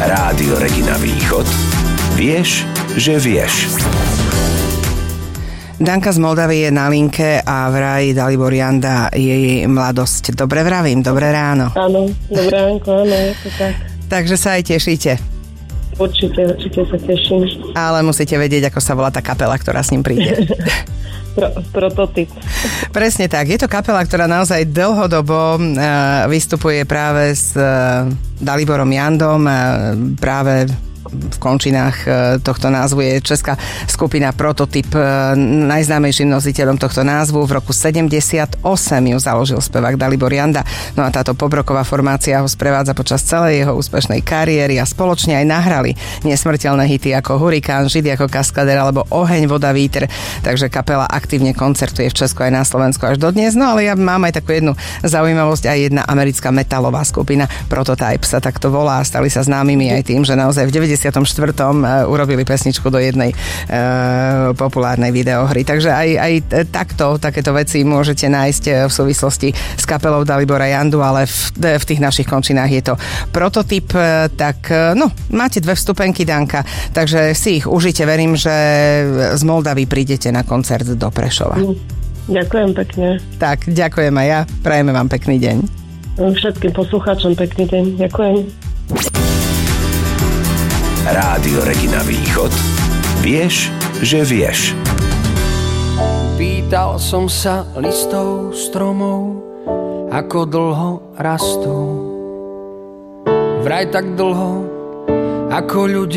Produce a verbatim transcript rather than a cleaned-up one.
Rádio Regina Východ. Vieš, že vieš. Danka z Moldavy je na linke a vraj Dalibor Janda je jej mladosť. Dobre vravím, dobré ráno. Áno, dobré ránko, áno, je to tak. Takže sa aj tešíte. Určite, určite sa teším. Ale musíte vedieť, ako sa volá tá kapela, ktorá s ním príde. Pro, prototyp. Presne tak. Je to kapela, ktorá naozaj dlhodobo uh, vystupuje práve s uh, Daliborom Jandom. Uh, práve v končinách tohto názvu je česká skupina Prototyp. Najznámejším nositeľom tohto názvu v roku sedemdesiatosem ju založil spevák Dalibor Janda. No a táto pobroková formácia ho sprevádza počas celej jeho úspešnej kariéry a spoločne aj nahrali nesmrteľné hity ako Hurikán, Žid ako kaskader alebo Oheň, voda, vítr. Takže kapela aktívne koncertuje v Česku aj na Slovensku až dodnes. No ale ja mám aj takú jednu zaujímavosť, aj jedna americká metalová skupina Prototype sa takto volá. Stali sa známymi aj tým, že naozaj v deväťdesiatom štvrtom urobili pesničku do jednej e, populárnej videohry. Takže aj, aj takto, takéto veci môžete nájsť v súvislosti s kapelou Dalibora Jandu, ale v, v tých našich končinách je to Prototyp. Tak no, máte dve vstupenky, Danka, takže si ich užite. Verím, že z Moldavy prídete na koncert do Prešova. Ďakujem pekne. Tak, ďakujem aj ja. Prajeme vám pekný deň. Všetkým poslucháčom pekný deň. Ďakujem. Rádio Regina Východ. Vieš, že vieš. Pýtal som sa listov stromov, ako dlho rastú. Vraj tak dlho, ako ľudia